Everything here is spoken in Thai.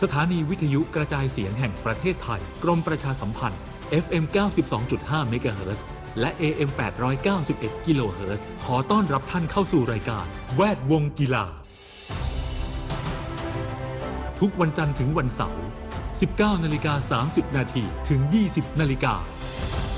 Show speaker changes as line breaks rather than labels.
สถานีวิทยุกระจายเสียงแห่งประเทศไทยกรมประชาสัมพันธ์ FM 92.5 เมกะเฮิรตซ์และ AM 891 กิโลเฮิรตซ์ขอต้อนรับท่านเข้าสู่รายการแวดวงกีฬาทุกวันจันทร์ถึงวันเสาร์ 19:30 น.ถึง 20:00 น.น